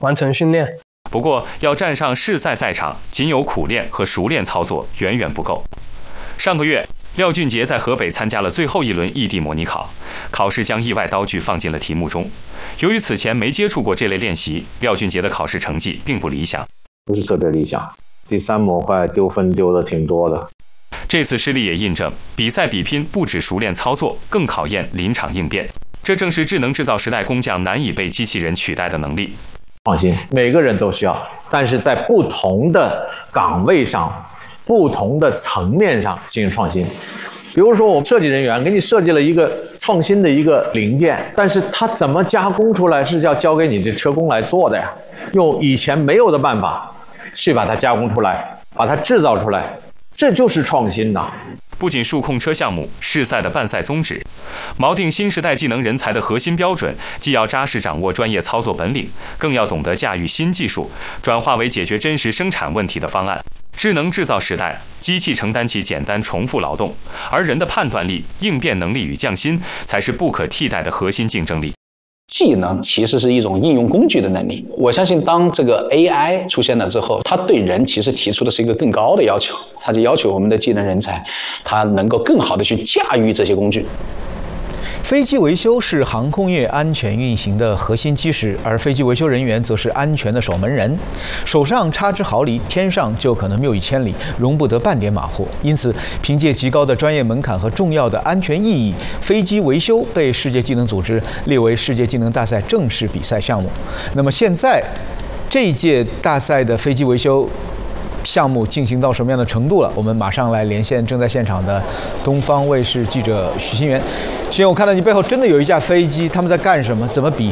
完成训练。 不过，要站上世赛赛场，仅有苦练和熟练操作远远不够。上个月，廖俊杰在河北参加了最后一轮异地模拟考，考试将意外刀具放进了题目中。由于此前没接触过这类练习，廖俊杰的考试成绩并不理想， 不是特别理想。第3模块丢分丢的挺多的。 这次失利也印证，比赛比拼不只熟练操作，更考验临场应变。这正是智能制造时代工匠难以被机器人取代的能力。 创新，每个人都需要，但是在不同的岗位上、不同的层面上进行创新。比如说，我们设计人员给你设计了一个创新的一个零件，但是它怎么加工出来是要交给你这车工来做的呀，用以前没有的办法去把它加工出来，把它制造出来，这就是创新呐。 不仅数控车项目世赛的办赛宗旨，锚定新时代技能人才的核心标准，既要扎实掌握专业操作本领，更要懂得驾驭新技术，转化为解决真实生产问题的方案。智能制造时代，机器承担起简单重复劳动，而人的判断力、应变能力与匠心才是不可替代的核心竞争力。 技能其实是一种应用工具的能力。我相信，当这个 AI 出现了之后，它对人其实提出的是一个更高的要求，它就要求我们的技能人才，他能够更好的去驾驭这些工具。 飞机维修是航空业安全运行的核心基石，而飞机维修人员则是安全的守门人。手上差之毫厘，天上就可能谬以千里，容不得半点马虎。因此，凭借极高的专业门槛和重要的安全意义，飞机维修被世界技能组织列为世界技能大赛正式比赛项目。那么现在，这一届大赛的飞机维修项目进行到什么样的程度了？我们马上来连线正在现场的东方卫视记者许新元。许新元，我看到你背后真的有一架飞机，他们在干什么？怎么比？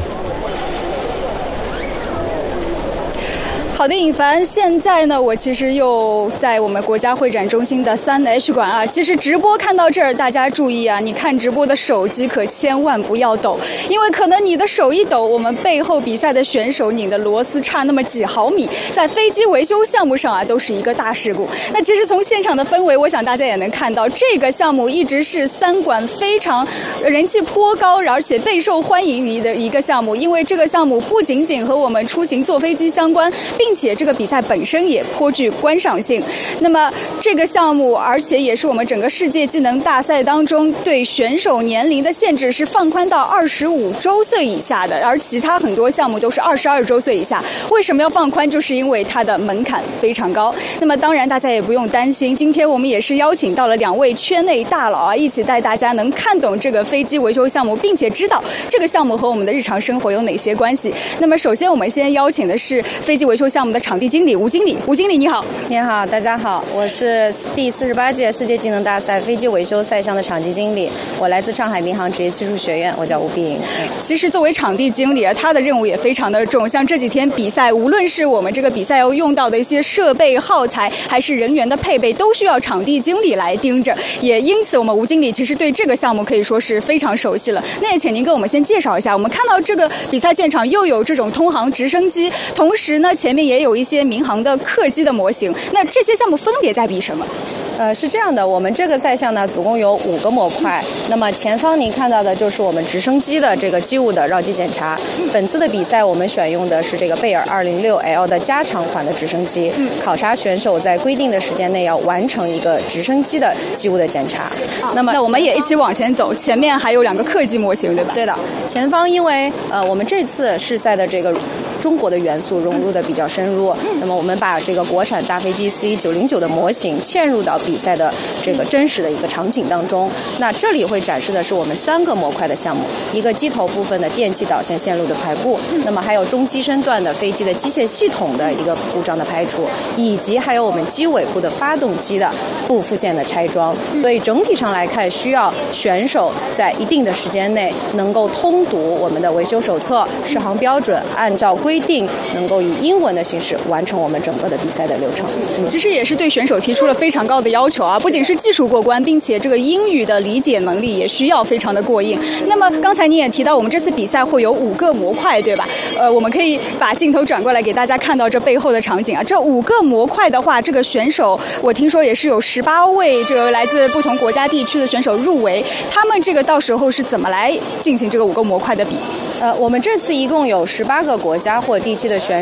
好的，尹凡，现在呢，我其实又在我们国家会展中心的3H 馆啊。其实直播看到这儿，大家注意啊，你看直播的手机可千万不要抖，因为可能你的手一抖，我们背后比赛的选手拧的螺丝差那么几毫米，在飞机维修项目上啊，都是一个大事故。那其实从现场的氛围，我想大家也能看到，这个项目一直是3馆非常人气颇高，而且备受欢迎的一个项目。因为这个项目不仅仅和我们出行坐飞机相关，并且这个比赛本身也颇具观赏性。那么这个项目，而且也是我们整个世界技能大赛当中对选手年龄的限制是放宽到25周岁以下的，而其他很多项目都是22周岁以下。为什么要放宽？就是因为它的门槛非常高。那么当然大家也不用担心，今天我们也是邀请到了2位圈内大佬啊，一起带大家能看懂这个飞机维修项目，并且知道这个项目和我们的日常生活有哪些关系。那么首先我们先邀请的是飞机维修项目的场地经理吴经理。吴经理你好。 你好，大家好，我是第48届世界技能大赛飞机维修赛项的场地经理，我来自上海民航职业技术学院，我叫吴碧莹。 其实作为场地经理啊，他的任务也非常的重，像这几天比赛，无论是我们这个比赛要用到的一些设备耗材，还是人员的配备，都需要场地经理来盯着。也因此，我们吴经理其实对这个项目可以说是非常熟悉了。那也请您跟我们先介绍一下，我们看到这个比赛现场又有这种通航直升机，同时呢，前面也有一些民航的客机的模型。那这些项目分别在比什么？ 是这样的，我们这个赛项呢，总共有5个模块。那么前方您看到的就是我们直升机的这个机务的绕机检查。本次的比赛，我们选用的是这个贝尔206L 的加长款的直升机，考察选手在规定的时间内要完成一个直升机的机务的检查。 那我们也一起往前走，前面还有2个客机模型，对吧？ 对的，前方因为我们这次试赛的这个中国的元素融入的比较深入，那么我们把这个国产大飞机 C909的模型嵌入到比赛的这个真实的一个场景当中。那这里会展示的是我们3个模块的项目，一个机头部分的电气导线线路的排布，那么还有中机身段的飞机的机械系统的一个故障的排除，以及还有我们机尾部的发动机的部附件的拆装。所以整体上来看，需要选手在一定的时间内能够通读我们的维修手册、适航标准，按照规定能够以英文的形式完成我们整个的比赛的流程。 其实也是对选手提出了非常高的要求啊，不仅是技术过关，并且这个英语的理解能力也需要非常的过硬。那么刚才你也提到，我们这次比赛会有5个模块，对吧？我们可以把镜头转过来给大家看到这背后的场景啊。这5个模块的话，这个选手我听说也是有18位这个来自不同国家地区的选手入围，他们这个到时候是怎么来进行这个5个模块的比？ 我们这次一共有18个国家或地区的选